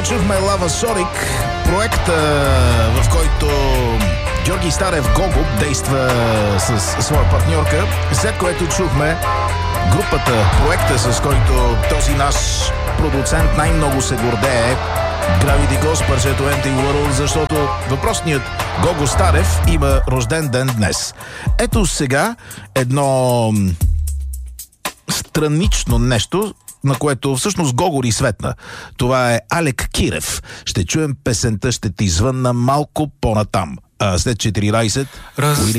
Първо чухме Лава Сорик, проекта, в който Георги Старев Гого действа с своя партньорка, след което чухме групата, проекта, с който този наш продуцент най-много се гордее, Gravity Ghost, парчето Empty World, защото въпросният Гого Старев има рожден ден днес. Ето сега едно странично нещо, на което всъщност Гогори светна. Това е Алек Кирев. Ще чуем песента, ще ти звънна малко по-натам. След 14